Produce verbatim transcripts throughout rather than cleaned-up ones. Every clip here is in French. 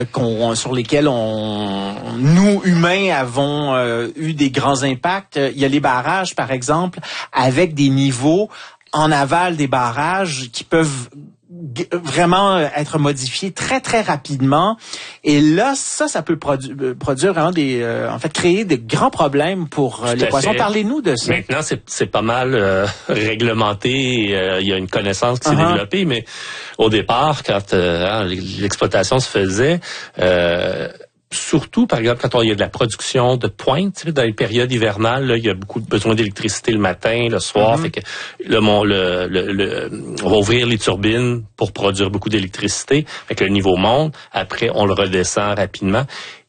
qu'on, sur lesquels on, nous, humains, avons euh, eu des grands impacts. Il y a les barrages, par exemple, avec des niveaux en aval des barrages qui peuvent vraiment être modifiés très, très rapidement. Et là, ça, ça peut produ- produire vraiment des... Euh, en fait, créer de grands problèmes pour euh, les poissons. Fait. Parlez-nous de ça. Maintenant, c'est, c'est pas mal euh, réglementé. Euh, il y a une connaissance qui s'est uh-huh. développée, mais au départ, quand euh, l'exploitation se faisait... Euh, Surtout, par exemple, quand il y a de la production de pointe, tu sais, dans les périodes hivernales, là, il y a beaucoup de besoin d'électricité le matin, le soir. Mm-hmm. Fait que le, le, le, le, on va ouvrir les turbines pour produire beaucoup d'électricité. Fait que le niveau monte. Après, on le redescend rapidement.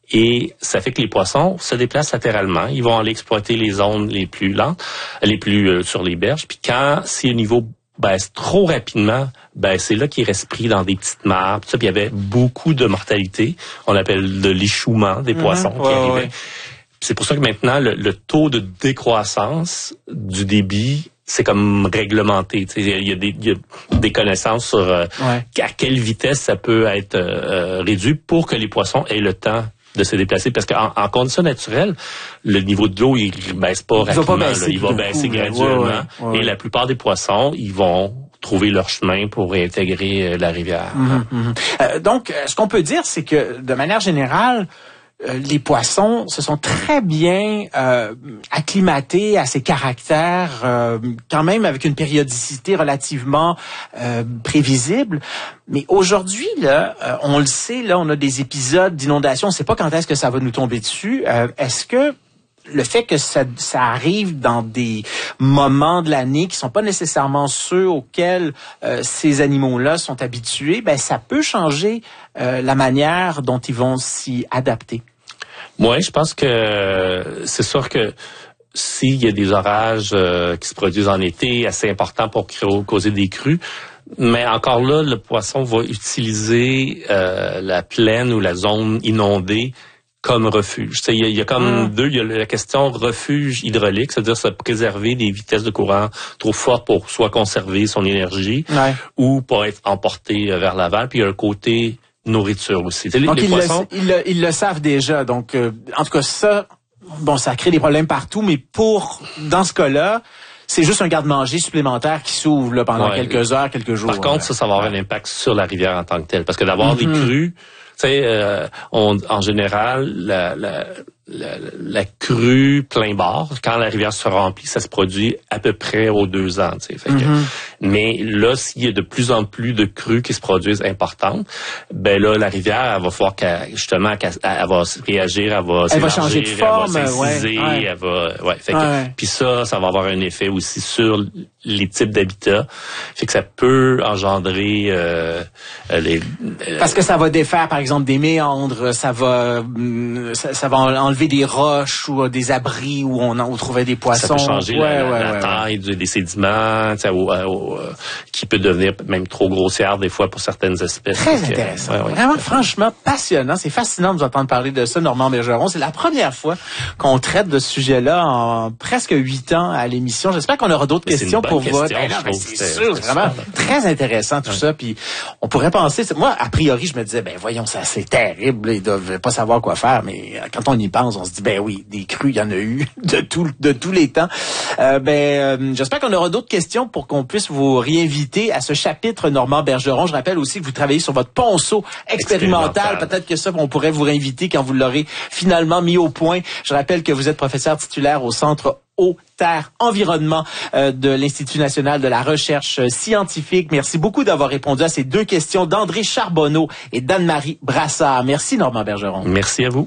Et ça fait que les poissons se déplacent latéralement. Ils vont aller exploiter les zones les plus lentes, les plus euh, sur les berges. Puis quand, si le niveau baisse trop rapidement, ben c'est là qu'il reste pris dans des petites mares. Puis il y avait beaucoup de mortalité. On appelle de l'échouement des poissons mmh, qui ouais, arrivaient. Ouais. C'est pour ça que maintenant, le, le taux de décroissance du débit, c'est comme réglementé. Il y, y a des, y a des connaissances sur euh, ouais. à quelle vitesse ça peut être euh, réduit pour que les poissons aient le temps de se déplacer, parce qu'en en conditions naturelles, le niveau de l'eau, il baisse pas il rapidement. Va pas baisser, il va baisser beaucoup, graduellement. Ouais, ouais, ouais. Et la plupart des poissons, ils vont trouver leur chemin pour réintégrer la rivière. Mm-hmm, mm-hmm. Euh, donc, ce qu'on peut dire, c'est que, de manière générale, euh, les poissons se sont très bien euh, acclimatés à ces caractères, euh, quand même avec une périodicité relativement euh, prévisible. Mais aujourd'hui, là, euh, on le sait, là, on a des épisodes d'inondation. On ne sait pas quand est-ce que ça va nous tomber dessus. Euh, est-ce que le fait que ça, ça arrive dans des moments de l'année qui sont pas nécessairement ceux auxquels euh, ces animaux-là sont habitués, ben ça peut changer euh, la manière dont ils vont s'y adapter? Moi, je pense que c'est sûr que s'il y a des orages euh, qui se produisent en été assez importants pour causer des crues, mais encore là, le poisson va utiliser euh, la plaine ou la zone inondée comme refuge. Il y, y a comme mmh. deux, il y a la question refuge hydraulique, c'est-à-dire se préserver des vitesses de courant trop fortes pour soit conserver son énergie ouais. ou pour être emporté vers l'aval. Puis il y a le côté nourriture aussi. Les, donc les ils, poissons, le, ils, le, ils le savent déjà. Donc euh, en tout cas ça, bon, ça crée des problèmes partout, mais pour dans ce cas-là, c'est juste un garde-manger supplémentaire qui s'ouvre là, pendant ouais. quelques heures, quelques jours. Par contre, là. ça, ça va avoir un impact sur la rivière en tant que telle, parce que d'avoir mm-hmm. des crues. Tu sais, euh, on, en général, la, la, la, la crue plein bord, quand la rivière se remplit, ça se produit à peu près aux deux ans. Tu sais, fait que, mm-hmm. mais là, s'il y a de plus en plus de crues qui se produisent importantes, ben là, la rivière, elle va falloir qu'elle, justement, qu'elle, elle va réagir, elle va elle va changer de forme, elle va s'inciser, ouais, ouais. elle va, ouais. Fait que, ouais. Puis ça, ça va avoir un effet aussi sur les types d'habitats. Fait que ça peut engendrer euh, les. Euh, Parce que ça va défaire, par exemple, des méandres, ça va, ça, ça va enlever des roches ou des abris où on, on trouvait des poissons. Ça peut changer ouais, la, ouais, la ouais, taille ouais. des sédiments, au, au, euh, qui peut devenir même trop grossière des fois pour certaines espèces. Très donc, intéressant. Euh, ouais, ouais. Vraiment, franchement, passionnant. C'est fascinant de vous entendre parler de ça, Normand Bergeron. C'est la première fois qu'on traite de ce sujet-là en presque huit ans à l'émission. J'espère qu'on aura d'autres mais questions pour vous. Ben c'est c'est sûr, c'est vraiment très intéressant tout ouais. ça. Puis on pourrait penser, moi, a priori, je me disais, ben voyons, ça c'est terrible, ils doivent pas savoir quoi faire. Mais quand on y pense, on se dit, ben oui, des crues, il y en a eu de tout, de tous les temps. Euh, ben, euh, j'espère qu'on aura d'autres questions pour qu'on puisse vous réinviter à ce chapitre Normand Bergeron. Je rappelle aussi que vous travaillez sur votre ponceau expérimental. expérimental. Peut-être que ça, on pourrait vous réinviter quand vous l'aurez finalement mis au point. Je rappelle que vous êtes professeur titulaire au Centre Eau, Terre, Environnement euh, de l'Institut national de la recherche scientifique. Merci beaucoup d'avoir répondu à ces deux questions d'André Charbonneau et d'Anne-Marie Brassard. Merci, Normand Bergeron. Merci à vous.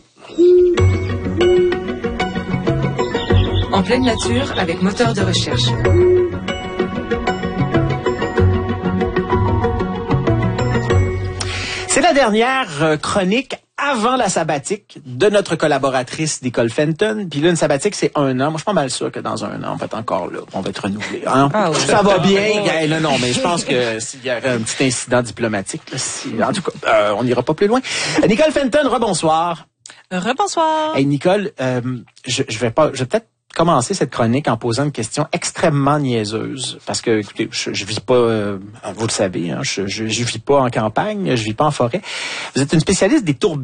En pleine nature avec moteur de recherche. C'est la dernière chronique avant la sabbatique de notre collaboratrice Nicole Fenton. Puis là, une sabbatique, c'est un an. Moi, je suis pas mal sûr que dans un an, on va être encore là. On va être renouvelé. Hein? Ah oui. Ça va bien. Ah, non, non, mais je pense que s'il y aurait un petit incident diplomatique, là, si, en tout cas, euh, on n'ira pas plus loin. Nicole Fenton, rebonsoir. Rebonsoir. Hey, Nicole, euh, je, je vais pas, je vais peut-être commencer cette chronique en posant une question extrêmement niaiseuse. Parce que, écoutez, je, je vis pas, euh, vous le savez, hein, je, je, je vis pas en campagne, je vis pas en forêt. Vous êtes une spécialiste des tourbillons.